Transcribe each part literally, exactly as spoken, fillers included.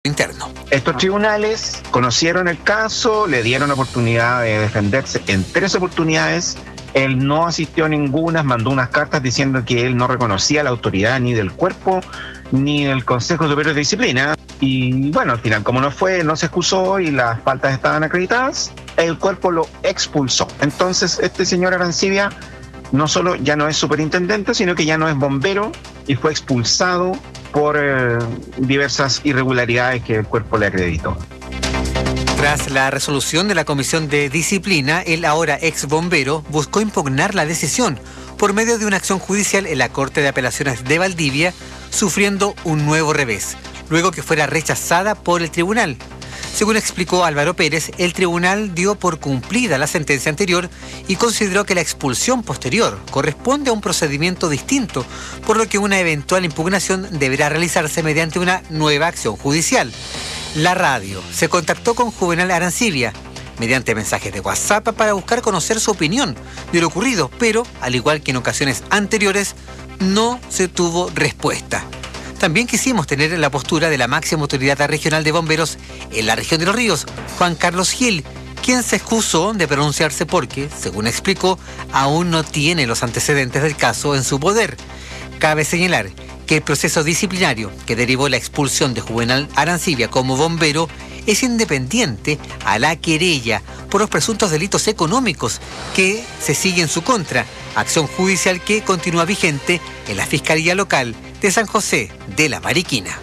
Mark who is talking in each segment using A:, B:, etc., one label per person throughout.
A: interno.
B: Estos tribunales conocieron el caso, le dieron oportunidad de defenderse en tres oportunidades. Él no asistió a ninguna, mandó unas cartas diciendo que él no reconocía la autoridad ni del cuerpo ni del Consejo Superior de Disciplina. Y bueno, al final, como no fue, no se excusó y las faltas estaban acreditadas, el cuerpo lo expulsó. Entonces, este señor Arancibia no solo ya no es superintendente, sino que ya no es bombero y fue expulsado por eh, diversas irregularidades que el cuerpo le acreditó.
A: Tras la resolución de la Comisión de Disciplina, el ahora ex bombero buscó impugnar la decisión por medio de una acción judicial en la Corte de Apelaciones de Valdivia, sufriendo un nuevo revés, luego que fuera rechazada por el tribunal. Según explicó Álvaro Pérez, el tribunal dio por cumplida la sentencia anterior y consideró que la expulsión posterior corresponde a un procedimiento distinto, por lo que una eventual impugnación deberá realizarse mediante una nueva acción judicial. La radio se contactó con Juvenal Arancibia mediante mensajes de WhatsApp para buscar conocer su opinión de lo ocurrido, pero, al igual que en ocasiones anteriores, no se tuvo respuesta. También quisimos tener la postura de la máxima autoridad regional de bomberos en la región de Los Ríos, Juan Carlos Gil, quien se excusó de pronunciarse porque, según explicó, aún no tiene los antecedentes del caso en su poder. Cabe señalar que el proceso disciplinario que derivó la expulsión de Juvenal Arancibia como bombero es independiente a la querella por los presuntos delitos económicos que se sigue en su contra, acción judicial que continúa vigente en la Fiscalía Local de San José de la Mariquina.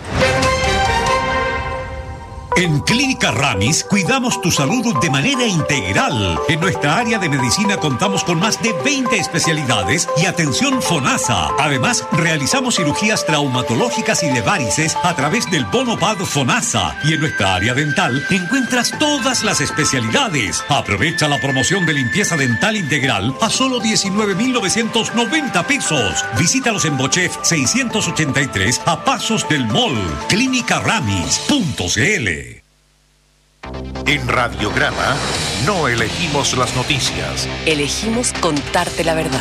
C: En Clínica Ramis cuidamos tu salud de manera integral. En nuestra área de medicina contamos con más de veinte especialidades y atención FONASA. Además, realizamos cirugías traumatológicas y de varices a través del bono P A D FONASA. Y en nuestra área dental encuentras todas las especialidades. Aprovecha la promoción de limpieza dental integral a solo diecinueve mil novecientos noventa pesos. Visítalos en Bochef seiscientos ochenta y tres a pasos del mall. clínica ramis punto c l.
D: En Radiograma no elegimos las noticias.
E: Elegimos contarte la verdad.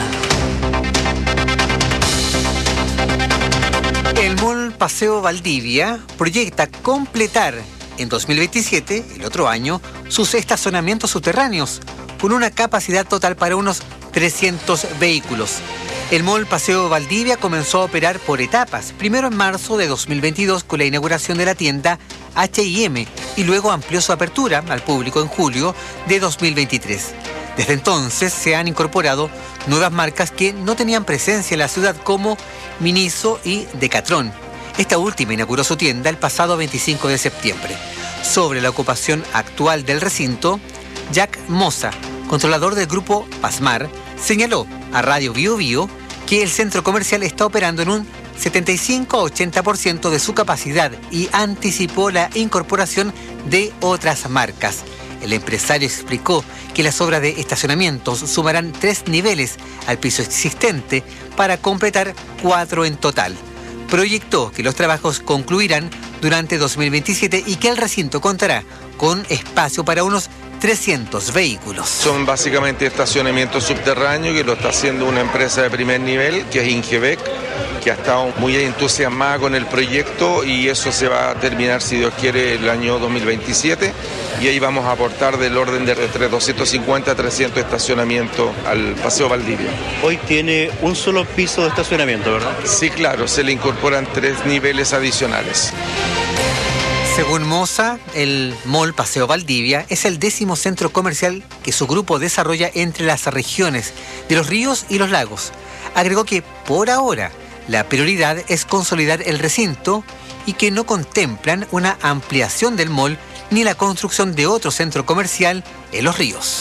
A: El Mall Paseo Valdivia proyecta completar en dos mil veintisiete, el otro año, sus estacionamientos subterráneos, con una capacidad total para unos trescientos vehículos. El Mall Paseo Valdivia comenzó a operar por etapas, primero en marzo de dos mil veintidós con la inauguración de la tienda H y M y luego amplió su apertura al público en julio de dos mil veintitrés. Desde entonces se han incorporado nuevas marcas que no tenían presencia en la ciudad como Miniso y Decathlon. Esta última inauguró su tienda el pasado veinticinco de septiembre. Sobre la ocupación actual del recinto, Jack Moza, controlador del grupo Pasmar, señaló a Radio Bio Bio que el centro comercial está operando en un setenta y cinco a ochenta por ciento de su capacidad y anticipó la incorporación de otras marcas. El empresario explicó que las obras de estacionamientos sumarán tres niveles al piso existente para completar cuatro en total. Proyectó que los trabajos concluirán durante dos mil veintisiete y que el recinto contará con espacio para unos trescientos vehículos.
F: Son básicamente estacionamientos subterráneos que lo está haciendo una empresa de primer nivel, que es Ingebec, que ha estado muy entusiasmada con el proyecto y eso se va a terminar, si Dios quiere, el año dos mil veintisiete y ahí vamos a aportar del orden de entre doscientos cincuenta a trescientos estacionamientos al Paseo Valdivia.
G: Hoy tiene un solo piso de estacionamiento, ¿verdad?
F: Sí, claro, se le incorporan tres niveles adicionales.
A: Según Moza, el Mall Paseo Valdivia es el décimo centro comercial que su grupo desarrolla entre las regiones de los ríos y los lagos. Agregó que, por ahora, la prioridad es consolidar el recinto y que no contemplan una ampliación del mall ni la construcción de otro centro comercial en los ríos.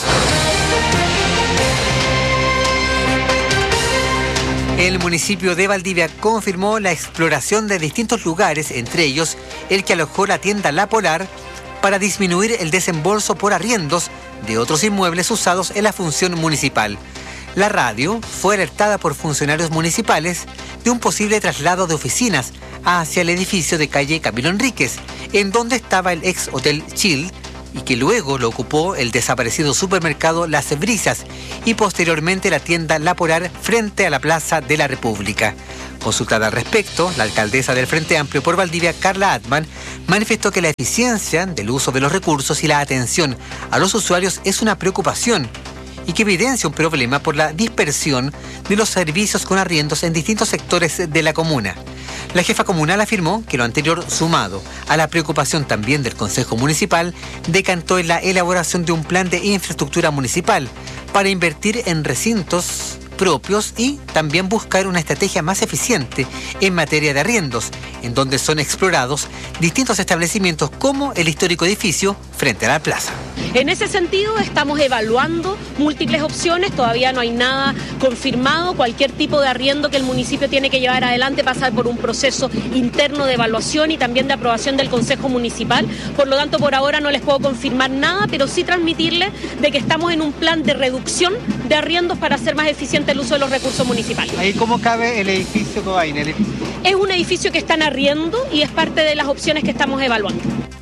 A: El municipio de Valdivia confirmó la exploración de distintos lugares, entre ellos el que alojó la tienda La Polar, para disminuir el desembolso por arriendos de otros inmuebles usados en la función municipal. La radio fue alertada por funcionarios municipales de un posible traslado de oficinas hacia el edificio de calle Camilo Enríquez, en donde estaba el ex Hotel Chill, y que luego lo ocupó el desaparecido supermercado Las Brisas y posteriormente la tienda La Polar frente a la Plaza de la República. Consultada al respecto, la alcaldesa del Frente Amplio por Valdivia, Carla Atman, manifestó que la eficiencia del uso de los recursos y la atención a los usuarios es una preocupación y que evidencia un problema por la dispersión de los servicios con arriendos en distintos sectores de la comuna. La jefa comunal afirmó que lo anterior, sumado a la preocupación también del Consejo Municipal, decantó en la elaboración de un plan de infraestructura municipal para invertir en recintos propios y también buscar una estrategia más eficiente en materia de arriendos, en donde son explorados distintos establecimientos como el histórico edificio frente a la plaza.
H: En ese sentido estamos evaluando múltiples opciones, todavía no hay nada confirmado, cualquier tipo de arriendo que el municipio tiene que llevar adelante pasa por un proceso interno de evaluación y también de aprobación del Consejo Municipal, por lo tanto por ahora no les puedo confirmar nada, pero sí transmitirles de que estamos en un plan de reducción de arriendos para hacer más eficiente el uso de los recursos municipales.
A: ¿Ahí cómo cabe el edificio que va ahí?
H: Es un edificio que está en arriendo y es parte de las opciones que estamos evaluando.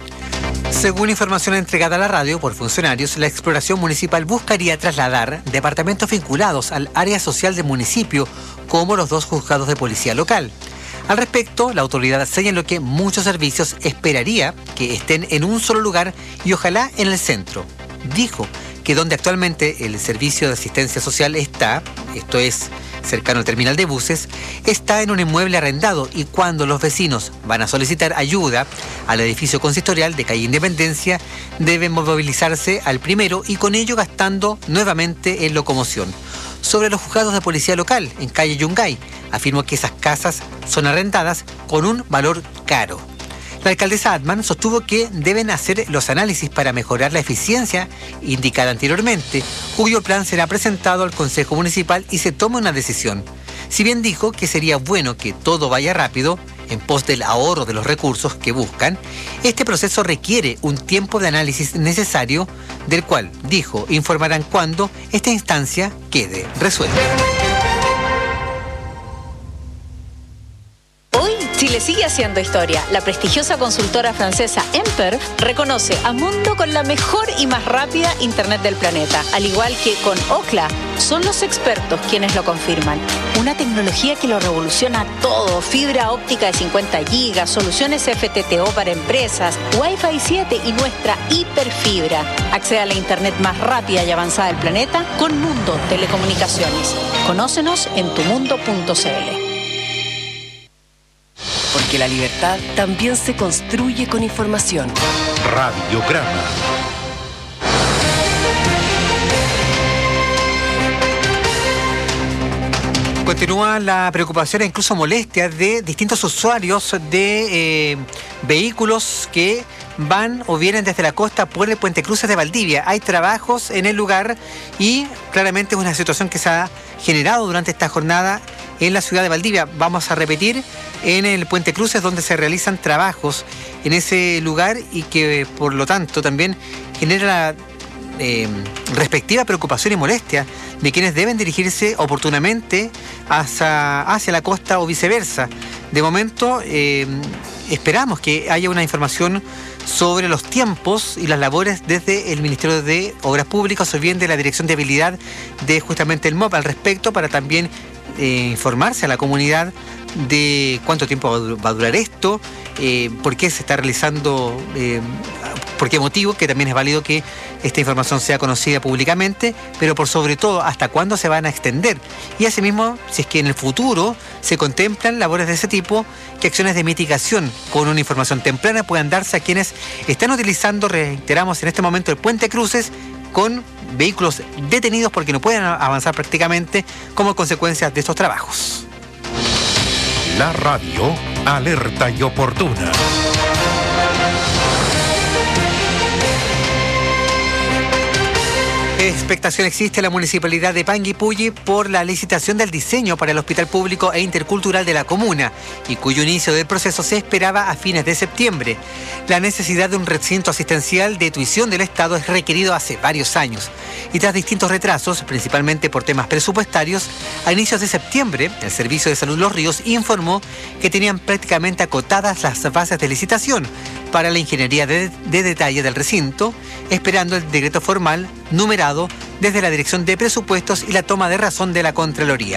A: Según información entregada a la radio por funcionarios, la exploración municipal buscaría trasladar departamentos vinculados al área social del municipio, como los dos juzgados de policía local. Al respecto, la autoridad señaló que muchos servicios esperaría que estén en un solo lugar y ojalá en el centro. Dijo que donde actualmente el servicio de asistencia social está, esto es cercano al terminal de buses, está en un inmueble arrendado y cuando los vecinos van a solicitar ayuda al edificio consistorial de calle Independencia, deben movilizarse al primero y con ello gastando nuevamente en locomoción. Sobre los juzgados de policía local en calle Yungay, afirmó que esas casas son arrendadas con un valor caro. La alcaldesa Atman sostuvo que deben hacer los análisis para mejorar la eficiencia indicada anteriormente, cuyo plan será presentado al Consejo Municipal y se tome una decisión. Si bien dijo que sería bueno que todo vaya rápido, en pos del ahorro de los recursos que buscan, este proceso requiere un tiempo de análisis necesario, del cual, dijo, informarán cuando esta instancia quede resuelta.
I: Chile sigue haciendo historia. La prestigiosa consultora francesa Emper reconoce a Mundo con la mejor y más rápida internet del planeta. Al igual que con Ookla, son los expertos quienes lo confirman. Una tecnología que lo revoluciona todo. Fibra óptica de cincuenta gigas, soluciones F T T O para empresas, Wi-Fi siete y nuestra hiperfibra. Accede a la internet más rápida y avanzada del planeta con Mundo Telecomunicaciones. Conócenos en tumundo punto c l.
E: Porque la libertad también se construye con información.
D: Radiograma.
A: Continúa la preocupación e incluso molestia de distintos usuarios de eh, vehículos que van o vienen desde la costa por el Puente Cruces de Valdivia. Hay trabajos en el lugar y claramente es una situación que se ha generado durante esta jornada en la ciudad de Valdivia. Vamos a repetir, en el Puente Cruces, donde se realizan trabajos en ese lugar y que por lo tanto también genera la eh, respectiva preocupación y molestia de quienes deben dirigirse oportunamente hacia, hacia la costa o viceversa. De momento eh, esperamos que haya una información sobre los tiempos y las labores desde el Ministerio de Obras Públicas o bien de la Dirección de Habilidad de justamente el M O P al respecto, para también eh, informarse a la comunidad de cuánto tiempo va a durar esto, eh, por qué se está realizando, eh, por qué motivo, que también es válido que esta información sea conocida públicamente, pero por sobre todo hasta cuándo se van a extender. Y asimismo, si es que en el futuro se contemplan labores de ese tipo, que acciones de mitigación con una información temprana puedan darse a quienes están utilizando, reiteramos en este momento, el Puente Cruces con vehículos detenidos porque no pueden avanzar prácticamente como consecuencia de estos trabajos.
D: La radio alerta y oportuna.
A: Expectación existe en la municipalidad de Panguipulli por la licitación del diseño para el hospital público e intercultural de la comuna y cuyo inicio del proceso se esperaba a fines de septiembre. La necesidad de un recinto asistencial de tuición del Estado es requerido hace varios años y tras distintos retrasos, principalmente por temas presupuestarios, a inicios de septiembre el Servicio de Salud Los Ríos informó que tenían prácticamente acotadas las bases de licitación para la ingeniería de, de detalle del recinto, esperando el decreto formal numerado desde la Dirección de Presupuestos y la toma de razón de la Contraloría.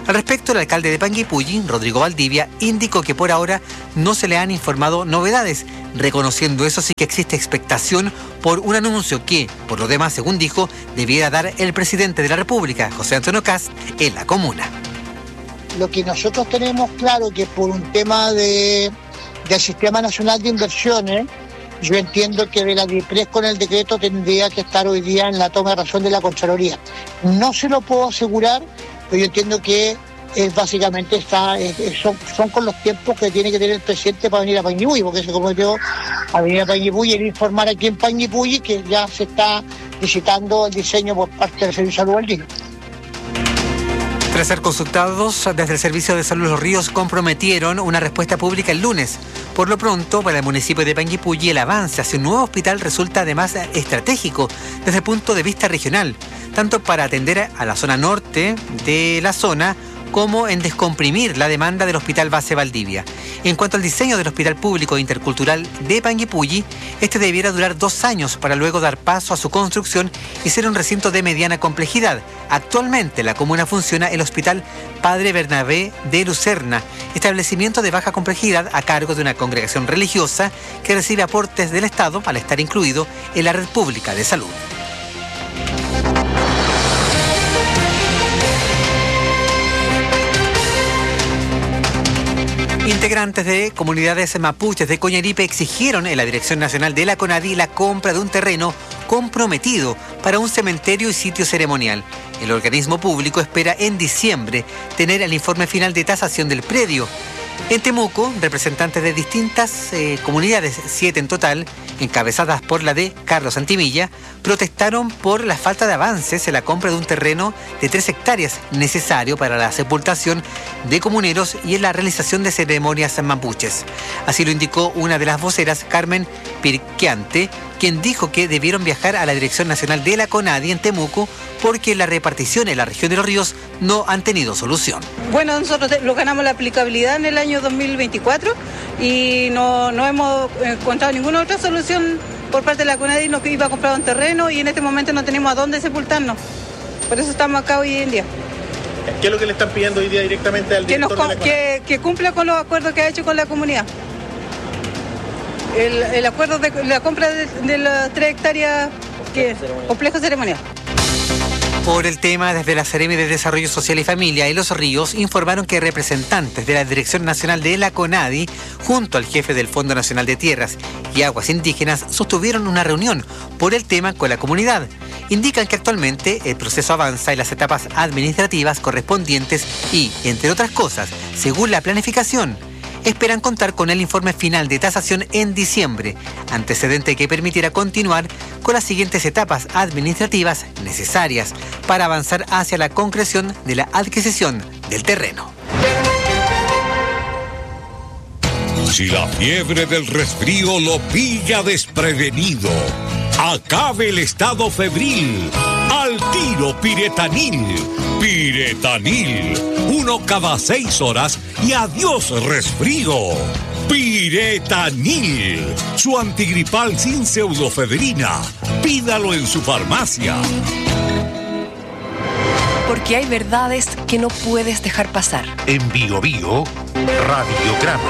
A: Al respecto, el alcalde de Panguipulli, Rodrigo Valdivia, indicó que por ahora no se le han informado novedades, reconociendo eso sí que existe expectación por un anuncio que, por lo demás, según dijo, debiera dar el presidente de la República, José Antonio Kast, en la comuna.
J: Lo que nosotros tenemos claro que por un tema de, del Sistema Nacional de Inversiones, yo entiendo que de la DIPRES con el decreto tendría que estar hoy día en la toma de razón de la Contraloría. No se lo puedo asegurar, pero yo entiendo que es básicamente está, es, son, son con los tiempos que tiene que tener el presidente para venir a Panguipulli, porque se comprometió a venir a Panguipulli y informar aquí en Panguipulli que ya se está visitando el diseño por parte del Servicio de Salud Valdivia.
A: Tras ser consultados desde el Servicio de Salud Los Ríos, comprometieron una respuesta pública el lunes. Por lo pronto, para el municipio de Panguipulli, el avance hacia un nuevo hospital resulta además estratégico desde el punto de vista regional, tanto para atender a la zona norte de la zona como en descomprimir la demanda del Hospital Base Valdivia. En cuanto al diseño del Hospital Público Intercultural de Panguipulli, este debiera durar dos años para luego dar paso a su construcción y ser un recinto de mediana complejidad. Actualmente en la comuna funciona el Hospital Padre Bernabé de Lucerna, establecimiento de baja complejidad a cargo de una congregación religiosa que recibe aportes del Estado al estar incluido en la red pública de salud. Integrantes de comunidades mapuches de Coñaripe exigieron en la Dirección Nacional de la CONADI la compra de un terreno comprometido para un cementerio y sitio ceremonial. El organismo público espera en diciembre tener el informe final de tasación del predio. En Temuco, representantes de distintas eh, comunidades, siete en total, encabezadas por la de Carlos Antimilla, protestaron por la falta de avances en la compra de un terreno de tres hectáreas necesario para la sepultación de comuneros y en la realización de ceremonias mapuches. Así lo indicó una de las voceras, Carmen Pirquiante, quien dijo que debieron viajar a la Dirección Nacional de la CONADI en Temuco porque la repartición en la región de Los Ríos no han tenido solución.
K: Bueno, nosotros lo ganamos la aplicabilidad en el año dos mil veinticuatro y no, no hemos encontrado ninguna otra solución por parte de la CONADI. Nos iba a comprar un terreno y en este momento no tenemos a dónde sepultarnos. Por eso estamos acá hoy en día.
L: ¿Qué es lo que le están pidiendo hoy día directamente al director
K: que, nos,
L: de la CONADI?
K: Que, que cumpla con los acuerdos que ha hecho con la comunidad. El, el acuerdo de la compra de, de las tres hectáreas, que complejo ceremonial.
A: Por el tema, desde la Seremi de Desarrollo Social y Familia y Los Ríos informaron que representantes de la Dirección Nacional de la CONADI, junto al jefe del Fondo Nacional de Tierras y Aguas Indígenas, sostuvieron una reunión por el tema con la comunidad. Indican que actualmente el proceso avanza en las etapas administrativas correspondientes y, entre otras cosas, según la planificación, esperan contar con el informe final de tasación en diciembre, antecedente que permitirá continuar con las siguientes etapas administrativas necesarias para avanzar hacia la concreción de la adquisición del terreno.
C: Si la fiebre del resfrío lo pilla desprevenido, acabe el estado febril. Al tiro Piretanil. Piretanil. Uno cada seis horas y adiós resfrío. Piretanil. Su antigripal sin pseudofebrina. Pídalo en su farmacia.
E: Porque hay verdades que no puedes dejar pasar.
D: En Bio Bio, Radiograma.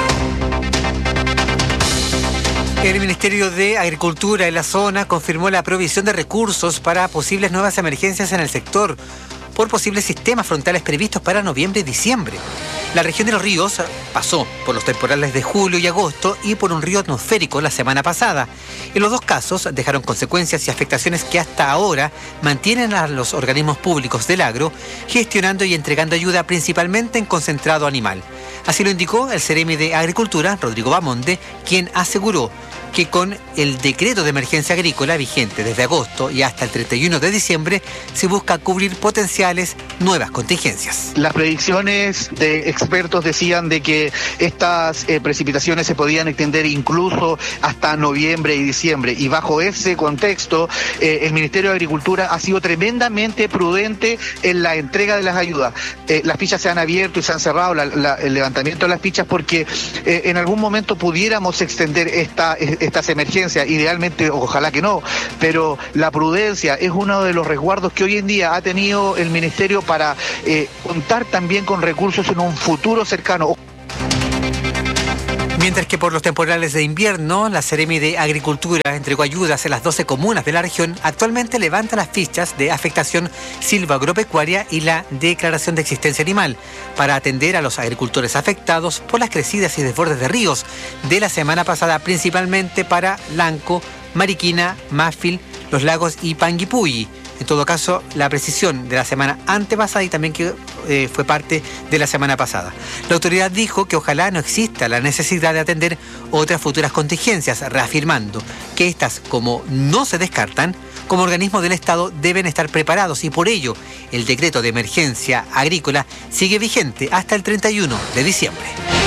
A: El Ministerio de Agricultura en la zona confirmó la provisión de recursos para posibles nuevas emergencias en el sector por posibles sistemas frontales previstos para noviembre y diciembre. La región de Los Ríos pasó por los temporales de julio y agosto y por un río atmosférico la semana pasada. En los dos casos dejaron consecuencias y afectaciones que hasta ahora mantienen a los organismos públicos del agro gestionando y entregando ayuda principalmente en concentrado animal. Así lo indicó el Seremi de Agricultura, Rodrigo Bamonde, quien aseguró que con el decreto de emergencia agrícola vigente desde agosto y hasta el treinta y uno de diciembre se busca cubrir potenciales nuevas contingencias.
M: Las predicciones de expertos decían de que estas eh, precipitaciones se podían extender incluso hasta noviembre y diciembre, y bajo ese contexto eh, el Ministerio de Agricultura ha sido tremendamente prudente en la entrega de las ayudas. Eh, las fichas se han abierto y se han cerrado la, la, el levantamiento de las fichas porque eh, en algún momento pudiéramos extender esta estas emergencias, idealmente, ojalá que no, pero la prudencia es uno de los resguardos que hoy en día ha tenido el Ministerio para eh, contar también con recursos en un futuro cercano.
A: Mientras que por los temporales de invierno, la Seremi de Agricultura entregó ayudas en las doce comunas de la región. Actualmente levanta las fichas de afectación silvagropecuaria y la declaración de existencia animal para atender a los agricultores afectados por las crecidas y desbordes de ríos de la semana pasada, principalmente para Lanco, Mariquina, Mafil, Los Lagos y Panguipulli. En todo caso, la precisión de la semana antepasada y también que eh, fue parte de la semana pasada. La autoridad dijo que ojalá no exista la necesidad de atender otras futuras contingencias, reafirmando que estas, como no se descartan, como organismo del Estado deben estar preparados y por ello el decreto de emergencia agrícola sigue vigente hasta el treinta y uno de diciembre.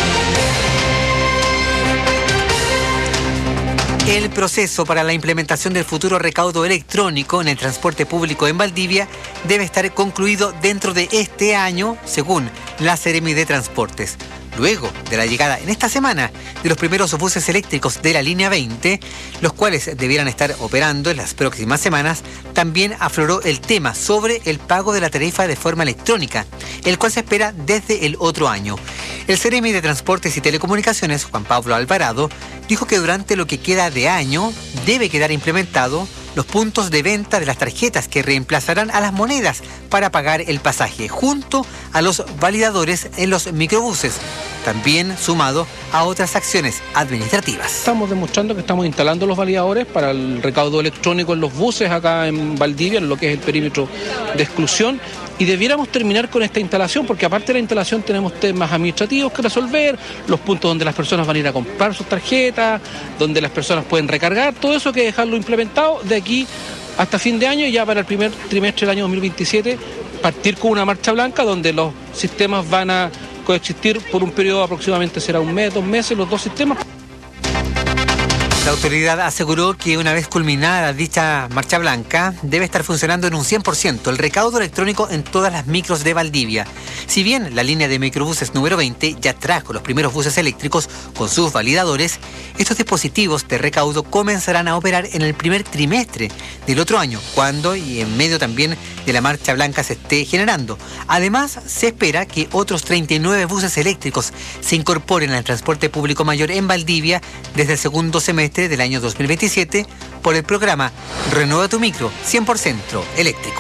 A: El proceso para la implementación del futuro recaudo electrónico en el transporte público en Valdivia debe estar concluido dentro de este año, según la Seremi de Transportes. Luego de la llegada en esta semana de los primeros buses eléctricos de la línea veinte, los cuales debieran estar operando en las próximas semanas, también afloró el tema sobre el pago de la tarifa de forma electrónica, el cual se espera desde el otro año. El Seremi de Transportes y Telecomunicaciones, Juan Pablo Alvarado, dijo que durante lo que queda de año debe quedar implementado los puntos de venta de las tarjetas que reemplazarán a las monedas para pagar el pasaje, junto a los validadores en los microbuses, también sumado a otras acciones administrativas.
N: Estamos demostrando que estamos instalando los validadores para el recaudo electrónico en los buses acá en Valdivia, en lo que es el perímetro de exclusión, y debiéramos terminar con esta instalación, porque aparte de la instalación tenemos temas administrativos que resolver, los puntos donde las personas van a ir a comprar sus tarjetas, donde las personas pueden recargar, todo eso hay que dejarlo implementado de aquí hasta fin de año, y ya para el primer trimestre del año dos mil veintisiete partir con una marcha blanca donde los sistemas van a coexistir por un periodo aproximadamente, será un mes, dos meses, los dos sistemas.
A: La autoridad aseguró que una vez culminada dicha marcha blanca, debe estar funcionando en un cien por ciento el recaudo electrónico en todas las micros de Valdivia. Si bien la línea de microbuses número veinte ya trajo los primeros buses eléctricos con sus validadores, estos dispositivos de recaudo comenzarán a operar en el primer trimestre del otro año, cuando y en medio también de la marcha blanca se esté generando. Además, se espera que otros treinta y nueve buses eléctricos se incorporen al transporte público mayor en Valdivia desde el segundo semestre del año dos mil veintisiete por el programa Renueva tu Micro cien por ciento eléctrico.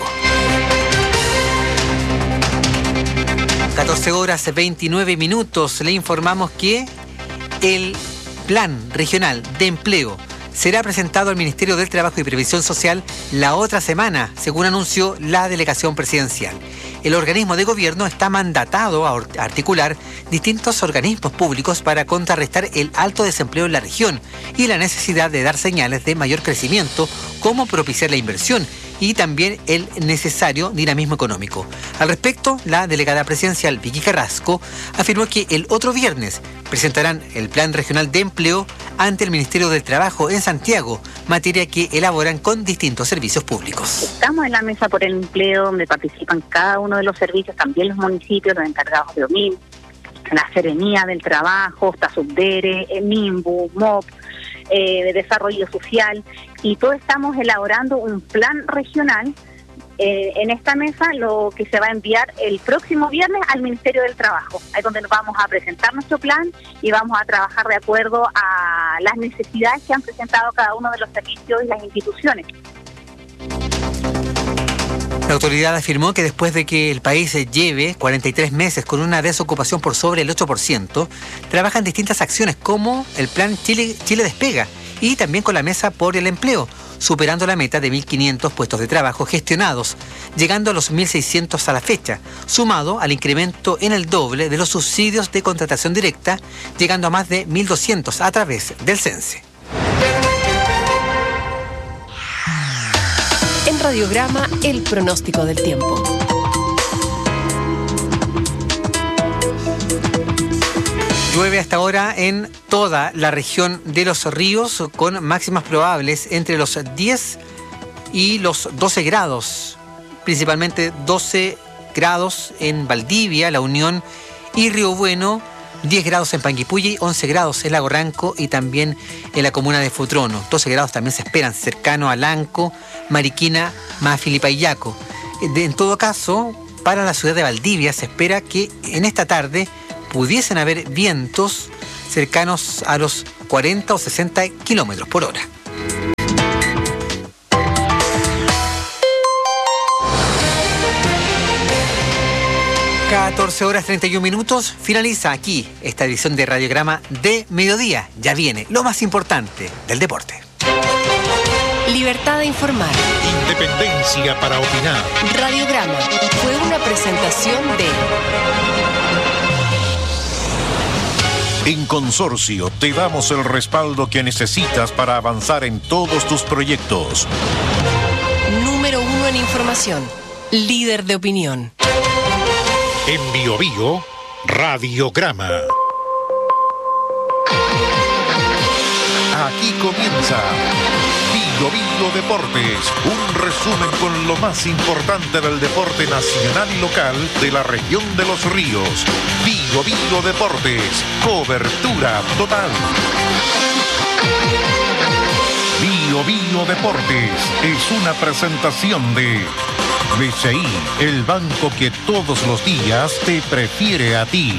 A: catorce horas veintinueve minutos. Le informamos que el Plan Regional de Empleo será presentado al Ministerio del Trabajo y Previsión Social la otra semana, según anunció la delegación presidencial. El organismo de gobierno está mandatado a articular distintos organismos públicos para contrarrestar el alto desempleo en la región y la necesidad de dar señales de mayor crecimiento, como propiciar la inversión y también el necesario dinamismo económico. Al respecto, la delegada presidencial Vicky Carrasco afirmó que el otro viernes presentarán el Plan Regional de Empleo ante el Ministerio del Trabajo en Santiago, materia que elaboran con distintos servicios públicos.
O: Estamos en la mesa por el empleo, donde participan cada uno de los servicios, también los municipios, los encargados de O M I M, la Seremía del Trabajo, está Subdere, MIMBU, MOP, eh, de Desarrollo Social, y todos estamos elaborando un plan regional eh, en esta mesa, lo que se va a enviar el próximo viernes al Ministerio del Trabajo. Ahí es donde nos vamos a presentar nuestro plan y vamos a trabajar de acuerdo a las necesidades que han presentado cada uno de los servicios y las instituciones.
A: La autoridad afirmó que después de que el país lleve cuarenta y tres meses con una desocupación por sobre el ocho por ciento, trabajan distintas acciones como el Plan Chile, Chile Despega y también con la Mesa por el Empleo, superando la meta de mil quinientos puestos de trabajo gestionados, llegando a los mil seiscientos a la fecha, sumado al incremento en el doble de los subsidios de contratación directa, llegando a más de mil doscientos a través del CENSE.
E: En Radiograma, el pronóstico del tiempo.
A: Llueve hasta ahora en toda la región de los ríos, con máximas probables entre los diez y los doce grados, principalmente doce grados en Valdivia, La Unión y Río Bueno, diez grados en Panguipulli, once grados en Lago Ranco y también en la comuna de Futrono. doce grados también se esperan cercano a Lanco, Mariquina, Mafilipa y Yaco. En todo caso, para la ciudad de Valdivia se espera que en esta tarde pudiesen haber vientos cercanos a los cuarenta o sesenta kilómetros por hora. catorce horas treinta y un minutos, finaliza aquí esta edición de Radiograma de Mediodía. Ya viene lo más importante del deporte.
E: Libertad de informar.
D: Independencia para opinar.
E: Radiograma fue una presentación de...
D: En Consorcio te damos el respaldo que necesitas para avanzar en todos tus proyectos.
E: Número uno en información. Líder de opinión.
D: En Bio Bio, Radiograma. Aquí comienza Bio Bio Deportes, un resumen con lo más importante del deporte nacional y local de la región de Los Ríos. Bio Bio Deportes, cobertura total. Bio Bio Deportes es una presentación de B C I, el banco que todos los días te prefiere a ti.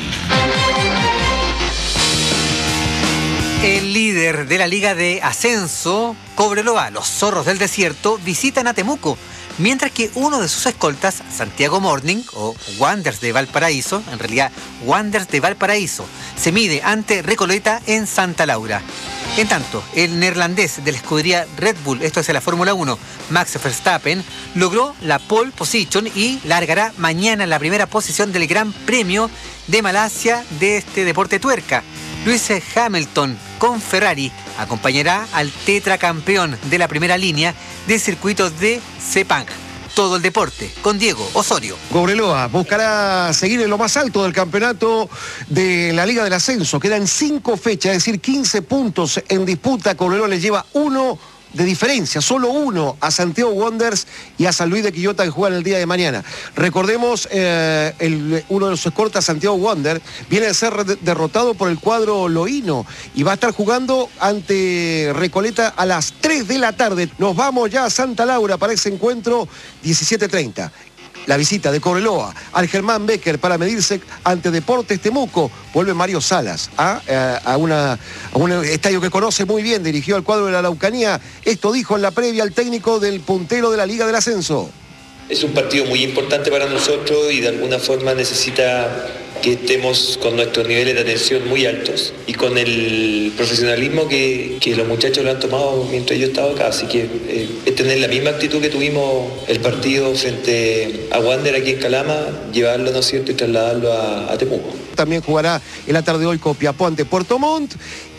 A: El líder de la Liga de Ascenso, Cobreloa, los Zorros del Desierto, visitan a Temuco, mientras que uno de sus escoltas, Santiago Morning, o Wanderers de Valparaíso, en realidad Wanderers de Valparaíso, se mide ante Recoleta en Santa Laura. En tanto, el neerlandés de la escudería Red Bull, esto es en la Fórmula uno, Max Verstappen, logró la pole position y largará mañana en la primera posición del Gran Premio de Malasia de este deporte tuerca. Lewis Hamilton con Ferrari acompañará al tetracampeón de la primera línea del circuito de Sepang. Todo el deporte con Diego Osorio.
P: Cobreloa buscará seguir en lo más alto del campeonato de la Liga del Ascenso. Quedan cinco fechas, es decir, quince puntos en disputa. Cobreloa le lleva uno de diferencia, solo uno a Santiago Wanderers y a San Luis de Quillota, que juegan el día de mañana. Recordemos, eh, el, uno de los escoltas, Santiago Wanderers, viene de ser de, derrotado por el cuadro loíno y va a estar jugando ante Recoleta a las tres de la tarde. Nos vamos ya a Santa Laura para ese encuentro, diecisiete treinta. La visita de Cobreloa al Germán Becker para medirse ante Deportes Temuco. Vuelve Mario Salas a, a, a, una, a un estadio que conoce muy bien, dirigió al cuadro de la Araucanía. Esto dijo en la previa el técnico del puntero de la Liga del Ascenso.
Q: Es un partido muy importante para nosotros y de alguna forma necesita que estemos con nuestros niveles de atención muy altos y con el profesionalismo que, que los muchachos lo han tomado mientras yo he estado acá. Así que eh, es tener la misma actitud que tuvimos el partido frente a Wander aquí en Calama, llevarlo, ¿no es cierto?, y trasladarlo a, a Temuco.
P: También jugará en la tarde de hoy Copiapó ante Puerto Montt.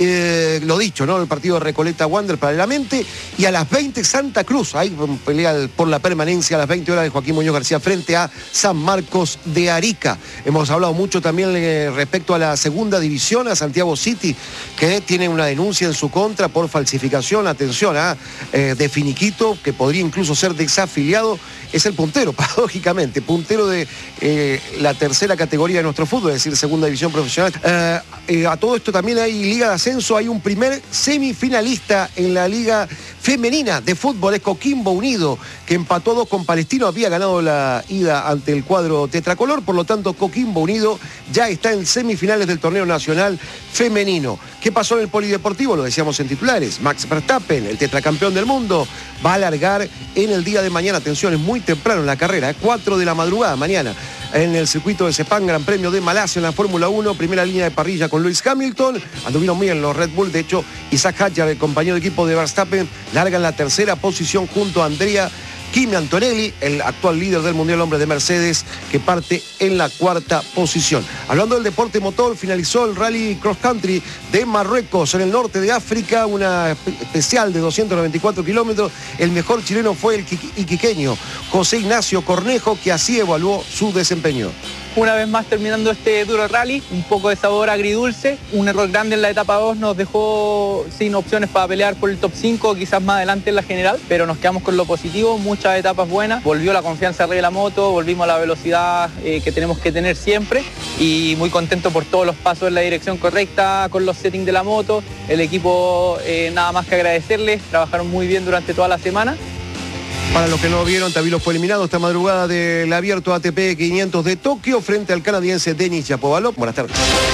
P: Eh, lo dicho, ¿no? El partido de Recoleta Wander paralelamente. Y a las veinte Santa Cruz. Ahí pelea por la permanencia a las veinte horas de Joaquín Muñoz García frente a San Marcos de Arica. Hemos hablado mucho también eh, respecto a la segunda división, a Santiago City, que tiene una denuncia en su contra por falsificación. Atención, a eh, de finiquito, que podría incluso ser desafiliado. Es el puntero, paradójicamente, puntero de eh, la tercera categoría de nuestro fútbol, es decir, segunda división profesional. Eh, eh, a todo esto también hay Liga de Ascenso, hay un primer semifinalista en la Liga Femenina de Fútbol, es Coquimbo Unido, que empató dos con Palestino, había ganado la ida ante el cuadro tetracolor, por lo tanto Coquimbo Unido ya está en semifinales del torneo nacional femenino. ¿Qué pasó en el polideportivo? Lo decíamos en titulares. Max Verstappen, el tetracampeón del mundo, va a largar en el día de mañana. Atención, es muy temprano en la carrera, cuatro de la madrugada mañana, en el circuito de Sepang, Gran Premio de Malasia en la Fórmula uno, primera línea de parrilla con Lewis Hamilton. Anduvieron muy bien los Red Bull, de hecho, Isaac Hadjar, el compañero de equipo de Verstappen, larga en la tercera posición junto a Andrea Kimi Antonelli, el actual líder del Mundial Hombre de Mercedes, que parte en la cuarta posición. Hablando del deporte motor, finalizó el Rally Cross Country de Marruecos, en el norte de África, una especial de doscientos noventa y cuatro kilómetros. El mejor chileno fue el iquiqueño José Ignacio Cornejo, que así evaluó su desempeño.
R: una vez más terminando este duro rally, un poco de sabor agridulce. Un error grande en la etapa dos nos dejó sin opciones para pelear por el top cinco, quizás más adelante en la general, pero nos quedamos con lo positivo, muchas etapas buenas. Volvió la confianza arriba de la moto, volvimos a la velocidad eh, que tenemos que tener siempre y muy contento por todos los pasos en la dirección correcta, con los settings de la moto. El equipo, eh, nada más que agradecerles, trabajaron muy bien durante toda la semana.
P: Para los que no vieron, Tabilo fue eliminado esta madrugada del abierto A T P quinientos de Tokio frente al canadiense Denis Shapovalov. Buenas tardes.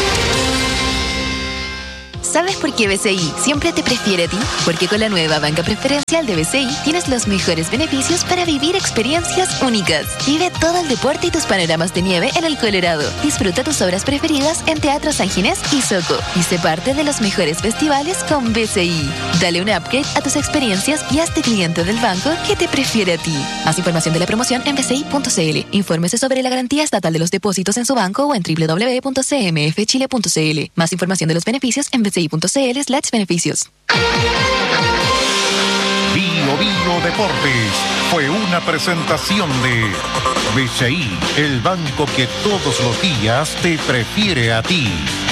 S: ¿Sabes por qué B C I siempre te prefiere a ti? Porque con la nueva banca preferencial de B C I tienes los mejores beneficios para vivir experiencias únicas. Vive todo el deporte y tus panoramas de nieve en el Colorado. Disfruta tus obras preferidas en Teatro San Ginés y Soco. Y sé parte de los mejores festivales con B C I. Dale un upgrade a tus experiencias y hazte cliente del banco que te prefiere a ti. Más información de la promoción en b c i punto c l. Infórmese sobre la garantía estatal de los depósitos en su banco o en w w w punto c m f chile punto c l. Más información de los beneficios en b c i punto c l slash beneficios.
D: Bio Bio Deportes fue una presentación de B C I, el banco que todos los días te prefiere a ti.